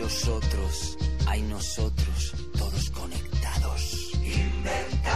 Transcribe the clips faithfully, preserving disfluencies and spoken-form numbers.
los otros, hay nosotros, todos conectados. Inventamos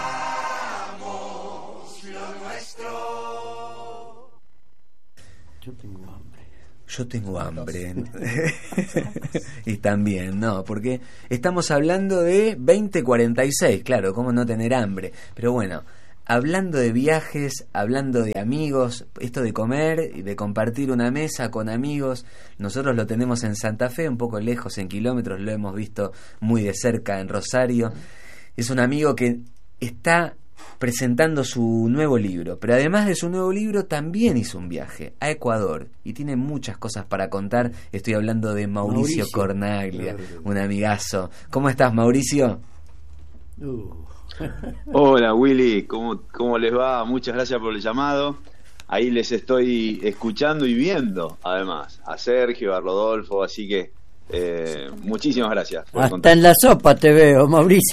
lo nuestro. Yo tengo hambre. Yo tengo hambre. Y también, no, porque estamos hablando de veinte cuarenta y seis, claro, cómo no tener hambre. Pero bueno, hablando de viajes, hablando de amigos, esto de comer y de compartir una mesa con amigos, nosotros lo tenemos en Santa Fe, un poco lejos en kilómetros, lo hemos visto muy de cerca en Rosario. Es un amigo que está presentando su nuevo libro, pero además de su nuevo libro también hizo un viaje a Ecuador y tiene muchas cosas para contar. Estoy hablando de Mauricio, Mauricio. Cornaglia, claro, un amigazo. ¿Cómo estás, Mauricio? Uh. Hola, Willy, ¿cómo, ¿cómo les va? Muchas gracias por el llamado. Ahí les estoy escuchando y viendo, además, a Sergio, a Rodolfo, así que eh, muchísimas gracias. Hasta en la sopa te veo, Mauricio.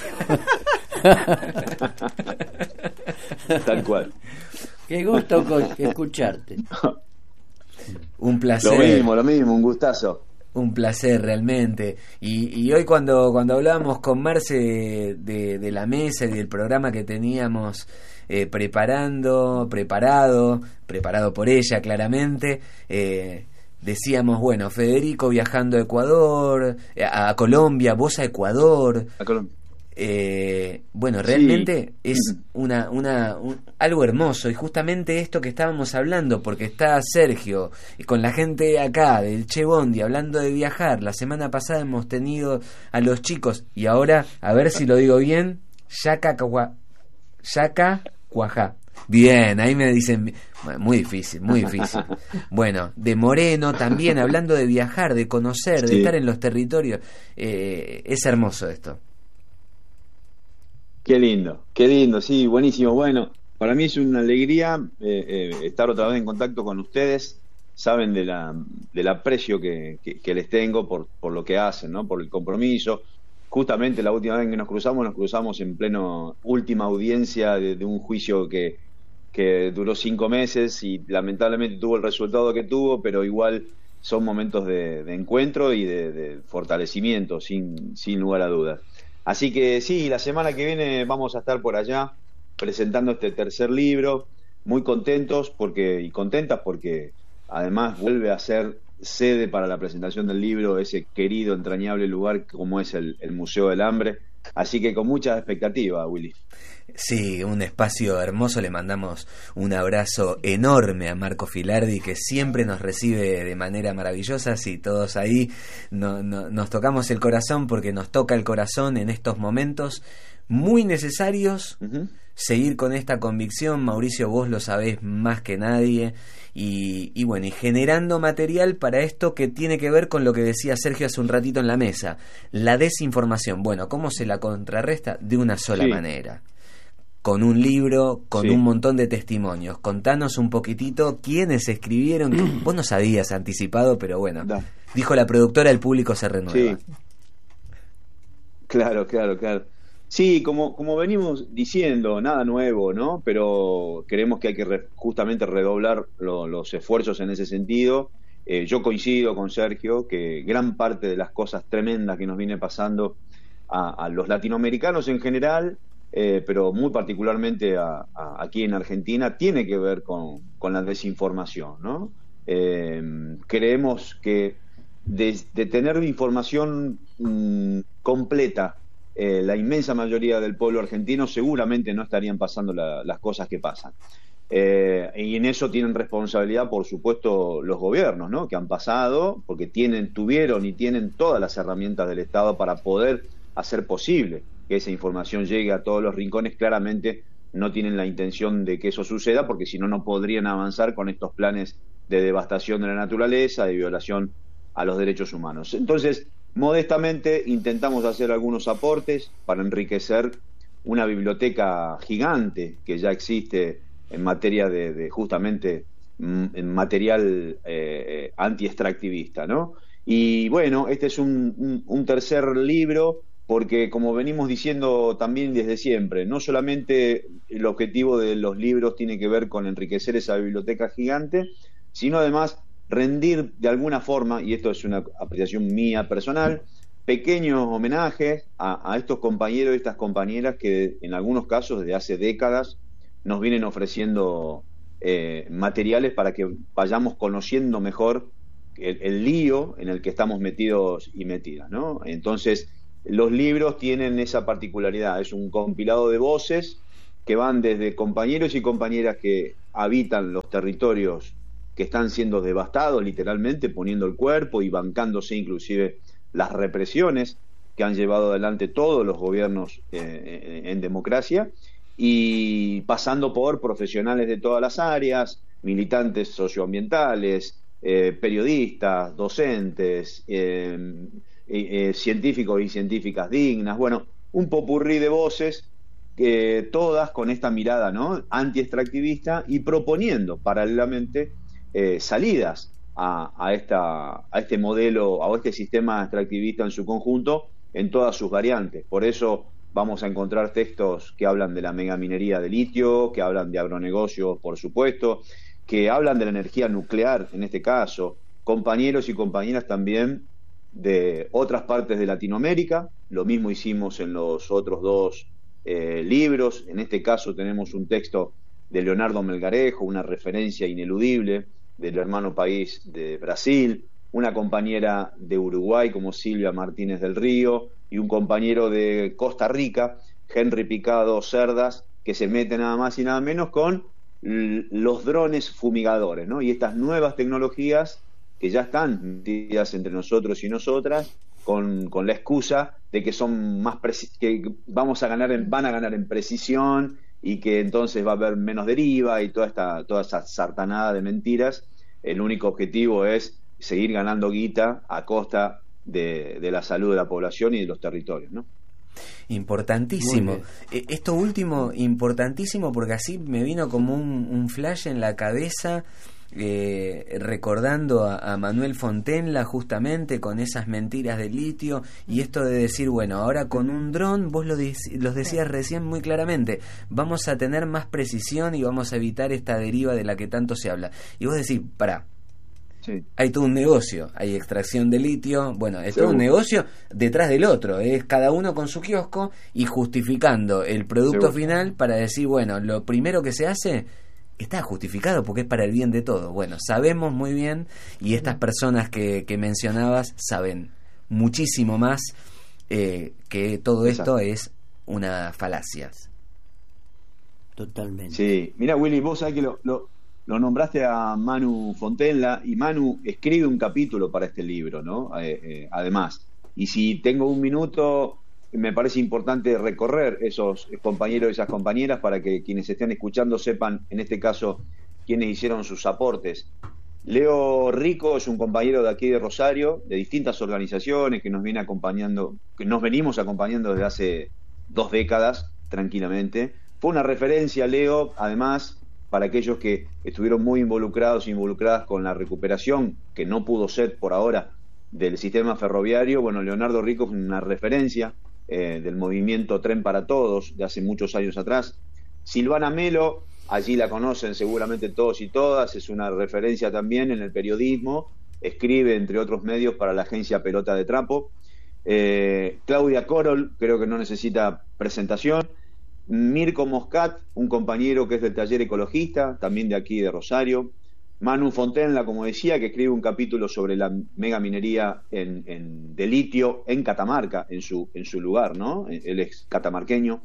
Tal cual. Qué gusto escucharte. Un placer. Lo mismo, lo mismo, un gustazo. Un placer realmente. Y, y hoy cuando, cuando hablábamos con Marce de, de la mesa y del programa que teníamos eh, preparando, preparado, preparado por ella claramente, eh, decíamos, bueno, Federico viajando a Ecuador, a, a Colombia, vos a Ecuador. A Colombia. Eh, bueno, realmente sí. es una, una un, algo hermoso, y justamente esto que estábamos hablando, porque está Sergio y con la gente acá del Che Bondi hablando de viajar. La semana pasada hemos tenido a los chicos, y ahora, a ver si lo digo bien, Yaca Yaca Cuajá. Bien, ahí me dicen, bueno, muy difícil, muy difícil. Bueno, de Moreno también, hablando de viajar, de conocer, sí. de estar en los territorios. Eh, es hermoso esto. Qué lindo, qué lindo, sí, buenísimo. Bueno, para mí es una alegría eh, eh, estar otra vez en contacto con ustedes. Saben de la, del aprecio que, que, que les tengo por, por lo que hacen, ¿no? Por el compromiso. Justamente la última vez que nos cruzamos, nos cruzamos en pleno última audiencia de, de un juicio que, que duró cinco meses y lamentablemente tuvo el resultado que tuvo, pero igual son momentos de, de encuentro y de, de fortalecimiento, sin, sin lugar a dudas. Así que sí, la semana que viene vamos a estar por allá presentando este tercer libro, muy contentos porque y contentas porque además vuelve a ser sede para la presentación del libro ese querido, entrañable lugar como es el, el Museo del Hambre. Así que con mucha expectativa, Willy. Sí, un espacio hermoso. Le mandamos un abrazo enorme a Marco Filardi, que siempre nos recibe de manera maravillosa. Sí, todos ahí no, no, nos tocamos el corazón, porque nos toca el corazón en estos momentos muy necesarios. Uh-huh. Seguir con esta convicción, Mauricio, vos lo sabés más que nadie, y, y bueno, y generando material para esto que tiene que ver con lo que decía Sergio hace un ratito en la mesa, la desinformación. Bueno, ¿cómo se la contrarresta? De una sola sí. manera, con un libro, con sí. un montón de testimonios. Contanos un poquitito quiénes escribieron. Vos no sabías anticipado, pero bueno, da. Dijo la productora, el público se renueva. Sí. Claro, claro, claro. Sí, como, como venimos diciendo, nada nuevo, ¿no? Pero creemos que hay que re, justamente redoblar lo, los esfuerzos en ese sentido. Eh, yo coincido con Sergio que gran parte de las cosas tremendas que nos viene pasando a, a los latinoamericanos en general, eh, pero muy particularmente a, a, aquí en Argentina, tiene que ver con, con la desinformación, ¿no? Eh, creemos que de, de tener información mmm, completa, Eh, la inmensa mayoría del pueblo argentino seguramente no estarían pasando la, las cosas que pasan. Eh, y en eso tienen responsabilidad, por supuesto, los gobiernos, ¿no? Que han pasado, porque tienen, tuvieron y tienen todas las herramientas del Estado para poder hacer posible que esa información llegue a todos los rincones. Claramente no tienen la intención de que eso suceda, porque si no, no podrían avanzar con estos planes de devastación de la naturaleza, de violación a los derechos humanos. Entonces, modestamente intentamos hacer algunos aportes para enriquecer una biblioteca gigante que ya existe en materia de, de justamente en material eh, anti-extractivista, ¿no? Y bueno, este es un, un, un tercer libro porque, como venimos diciendo también desde siempre, no solamente el objetivo de los libros tiene que ver con enriquecer esa biblioteca gigante, sino además rendir de alguna forma, y esto es una apreciación mía personal, pequeños homenajes a, a estos compañeros y estas compañeras que en algunos casos desde hace décadas nos vienen ofreciendo eh, materiales para que vayamos conociendo mejor el, el lío en el que estamos metidos y metidas, ¿no? Entonces, los libros tienen esa particularidad, es un compilado de voces que van desde compañeros y compañeras que habitan los territorios que están siendo devastados literalmente, poniendo el cuerpo y bancándose inclusive las represiones que han llevado adelante todos los gobiernos eh, en democracia, y pasando por profesionales de todas las áreas, militantes socioambientales, eh, periodistas, docentes, eh, eh, científicos y científicas dignas, bueno, un popurrí de voces, eh, todas con esta mirada, ¿no?, anti-extractivista, y proponiendo paralelamente eh, salidas a, a, esta, a este modelo, a este sistema extractivista en su conjunto, en todas sus variantes. Por eso vamos a encontrar textos que hablan de la megaminería de litio, que hablan de agronegocios, por supuesto, que hablan de la energía nuclear, en este caso, compañeros y compañeras también de otras partes de Latinoamérica. Lo mismo hicimos en los otros dos eh, libros. En este caso tenemos un texto de Leonardo Melgarejo, una referencia ineludible del hermano país de Brasil, una compañera de Uruguay como Silvia Martínez del Río, y un compañero de Costa Rica, Henry Picado Cerdas, que se mete nada más y nada menos con los drones fumigadores, ¿no? Y estas nuevas tecnologías que ya están metidas entre nosotros y nosotras, con, con la excusa de que son más que vamos a ganar en, van a ganar en precisión, y que entonces va a haber menos deriva y toda esta toda esa sartanada de mentiras. El único objetivo es seguir ganando guita a costa de, de la salud de la población y de los territorios, ¿no? Importantísimo. Eh, esto último, importantísimo, porque así me vino como un, un flash en la cabeza, eh, recordando a, a Manuel Fontenla justamente con esas mentiras de litio, y esto de decir, bueno, ahora con un dron, vos lo los decías recién muy claramente, vamos a tener más precisión y vamos a evitar esta deriva de la que tanto se habla. Y vos decís, pará, sí, hay todo un negocio, hay extracción de litio, bueno, es todo un negocio detrás del otro, es cada uno con su kiosco y justificando el producto Seguro. final para decir, bueno, lo primero que se hace está justificado porque es para el bien de todo. Bueno, sabemos muy bien, y estas personas que, que mencionabas saben muchísimo más, eh, que todo esto Exacto. es una falacia. Totalmente. Sí, mira, Willy, vos sabés que lo, lo, lo nombraste a Manu Fontenla, y Manu escribe un capítulo para este libro, ¿no? Eh, eh, además, y si tengo un minuto, me parece importante recorrer esos compañeros y esas compañeras para que quienes estén escuchando sepan, en este caso, quiénes hicieron sus aportes. Leo Rico es un compañero de aquí de Rosario, de distintas organizaciones, que nos viene acompañando, que nos venimos acompañando desde hace dos décadas, tranquilamente. Fue una referencia, Leo, además, para aquellos que estuvieron muy involucrados e involucradas con la recuperación, que no pudo ser por ahora, del sistema ferroviario. Bueno, Leonardo Rico es una referencia eh, del movimiento Tren para Todos, de hace muchos años atrás. Silvana Melo, allí la conocen seguramente todos y todas, es una referencia también en el periodismo, escribe, entre otros medios, para la agencia Pelota de Trapo. Eh, Claudia Corol, creo que no necesita presentación. Mirko Moscat, un compañero que es del taller ecologista, también de aquí de Rosario. Manu Fontenla, como decía, que escribe un capítulo sobre la megaminería en, en, de litio en Catamarca, en su, en su lugar, ¿no? Él es catamarqueño.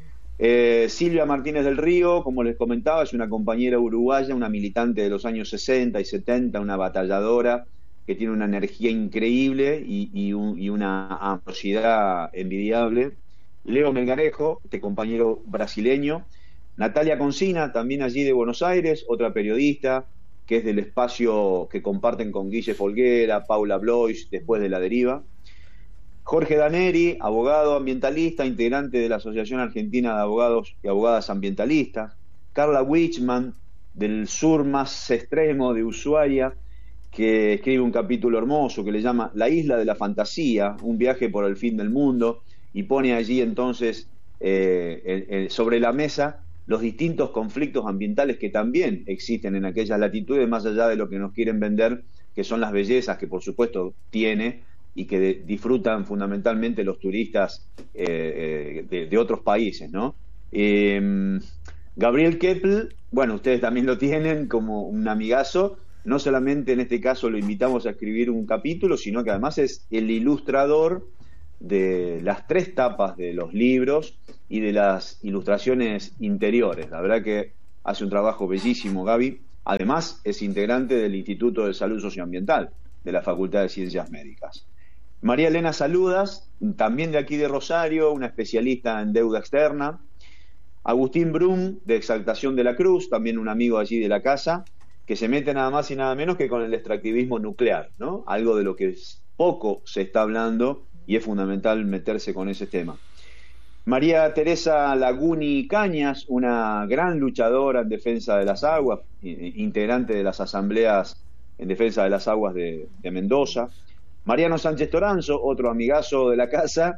Eh, Silvia Martínez del Río, como les comentaba, es una compañera uruguaya, una militante de los años sesenta y setenta, una batalladora que tiene una energía increíble y, y, un, y una amorosidad envidiable. Leo Melgarejo, este compañero brasileño. Natalia Concina, también allí de Buenos Aires, otra periodista, que es del espacio que comparten con Guille Folguera, Paula Blois, después de La Deriva. Jorge Daneri, abogado ambientalista, integrante de la Asociación Argentina de Abogados y Abogadas Ambientalistas. Carla Wichman, del sur más extremo de Ushuaia, que escribe un capítulo hermoso que le llama La Isla de la Fantasía, un viaje por el fin del mundo, y pone allí entonces eh, el, el, sobre la mesa los distintos conflictos ambientales que también existen en aquellas latitudes, más allá de lo que nos quieren vender que son las bellezas que por supuesto tiene y que de, disfrutan fundamentalmente los turistas eh, de, de otros países, ¿no? Eh, Gabriel Keppel, bueno, ustedes también lo tienen como un amigazo. No solamente en este caso lo invitamos a escribir un capítulo, sino que además es el ilustrador de las tres tapas de los libros y de las ilustraciones interiores. La verdad que hace un trabajo bellísimo, Gaby. Además, es integrante del Instituto de Salud Socioambiental de la Facultad de Ciencias Médicas. María Elena Saludas, también de aquí de Rosario, una especialista en deuda externa. Agustín Brum, de Exaltación de la Cruz, también un amigo allí de la casa, que se mete nada más y nada menos que con el extractivismo nuclear, ¿no? Algo de lo que poco se está hablando y es fundamental meterse con ese tema. María Teresa Laguni Cañas, una gran luchadora en defensa de las aguas, integrante de las asambleas en defensa de las aguas de, de Mendoza. Mariano Sánchez Toranzo, otro amigazo de la casa.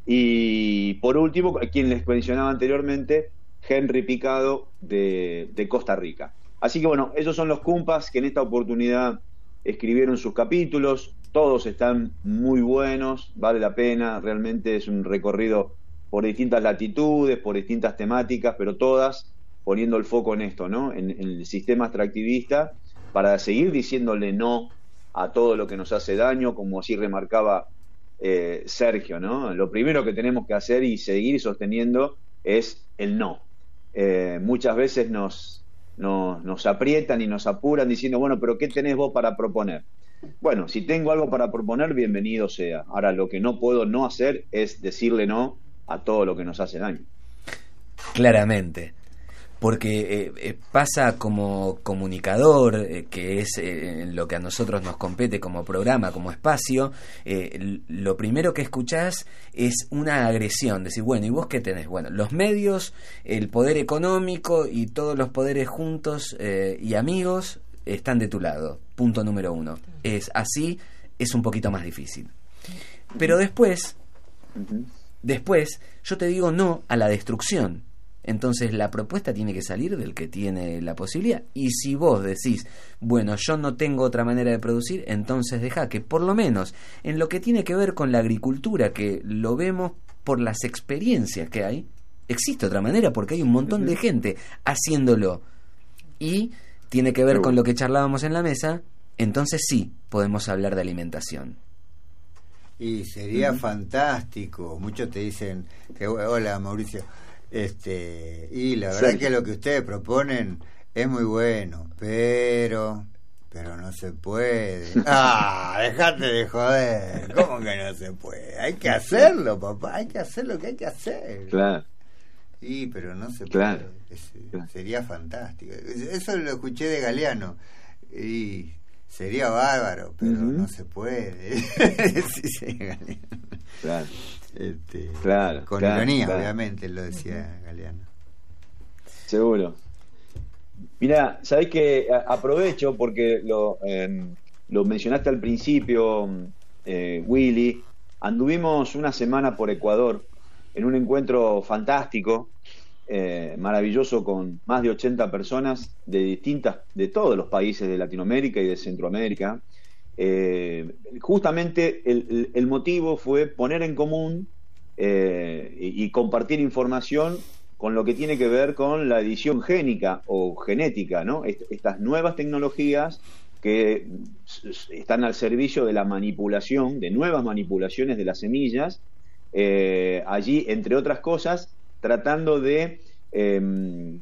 Y por último, quien les mencionaba anteriormente, Henry Picado de, de Costa Rica. Así que bueno, esos son los cumpas que en esta oportunidad escribieron sus capítulos. Todos están muy buenos, vale la pena, realmente es un recorrido por distintas latitudes, por distintas temáticas, pero todas poniendo el foco en esto, ¿no? En, en el sistema extractivista, para seguir diciéndole no a todo lo que nos hace daño, como así remarcaba eh, Sergio, ¿no? Lo primero que tenemos que hacer y seguir sosteniendo es el no. Eh, muchas veces nos, nos, nos aprietan y nos apuran diciendo, bueno, pero ¿qué tenés vos para proponer? Bueno, si tengo algo para proponer, bienvenido sea. Ahora, lo que no puedo no hacer es decirle no a todo lo que nos hace daño. Claramente, porque eh, eh, pasa como comunicador, eh, que es eh, lo que a nosotros nos compete como programa, como espacio, eh, lo primero que escuchás es una agresión, decir, bueno, ¿y vos qué tenés? Bueno, los medios, el poder económico y todos los poderes juntos eh, y amigos están de tu lado, punto número uno. Es así, es un poquito más difícil. Pero después, después, yo te digo no a la destrucción. Entonces la propuesta tiene que salir del que tiene la posibilidad. Y si vos decís, bueno, yo no tengo otra manera de producir, entonces deja que por lo menos en lo que tiene que ver con la agricultura, que lo vemos por las experiencias que hay, existe otra manera porque hay un montón de gente haciéndolo. Y tiene que ver con lo que charlábamos en la mesa, entonces sí podemos hablar de alimentación. Y sería uh-huh. fantástico. Muchos te dicen que hola Mauricio, este y la verdad sí. que lo que ustedes proponen es muy bueno, pero pero no se puede. Ah, dejate de joder. ¿Cómo que no se puede? Hay que hacerlo, papá. Hay que hacer lo que hay que hacer. Claro. Sí, pero no se claro. puede. Es, sería fantástico. Eso lo escuché de Galeano y sería bárbaro, pero uh-huh. no se puede. Sí, sí, Galeano. Claro. Este, claro, con claro, ironía, claro. obviamente, lo decía Galeano. Seguro. Mira, sabés que aprovecho porque lo, eh, lo mencionaste al principio, eh, Willy. Anduvimos una semana por Ecuador en un encuentro fantástico, eh, maravilloso, con más de ochenta personas de distintas, de todos los países de Latinoamérica y de Centroamérica. Eh, justamente el, el, el motivo fue poner en común eh, y, y compartir información con lo que tiene que ver con la edición génica o genética, ¿no? Est- estas nuevas tecnologías que están al servicio de la manipulación, de nuevas manipulaciones de las semillas, eh, allí, entre otras cosas, tratando de eh,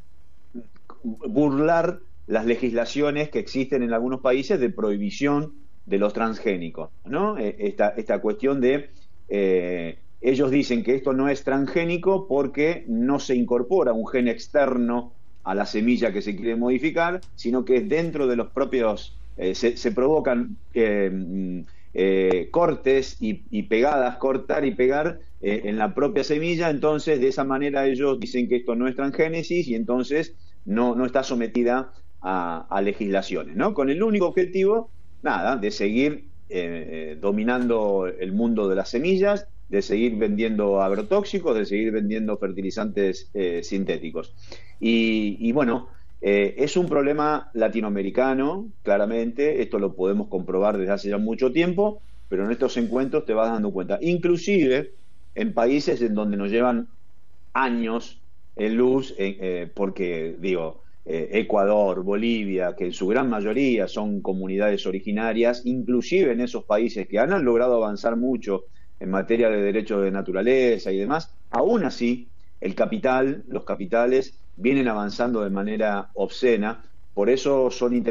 burlar las legislaciones que existen en algunos países de prohibición de los transgénicos, ¿no? Esta, esta cuestión de eh, ellos dicen que esto no es transgénico porque no se incorpora un gen externo a la semilla que se quiere modificar, sino que es dentro de los propios, eh, se, se provocan eh, eh, cortes y, y pegadas, cortar y pegar eh, en la propia semilla. Entonces de esa manera ellos dicen que esto no es transgénesis y entonces no, no está sometida a, a legislaciones, ¿no? Con el único objetivo, nada, de seguir eh, dominando el mundo de las semillas, de seguir vendiendo agrotóxicos, de seguir vendiendo fertilizantes eh, sintéticos. Y, y bueno, Eh, es un problema latinoamericano, claramente, esto lo podemos comprobar desde hace ya mucho tiempo, pero en estos encuentros te vas dando cuenta, inclusive en países en donde nos llevan años en luz, eh, eh, porque digo, eh, Ecuador, Bolivia, que en su gran mayoría son comunidades originarias, inclusive en esos países que han logrado avanzar mucho en materia de derechos de naturaleza y demás, aún así el capital, los capitales vienen avanzando de manera obscena, por eso son interesantes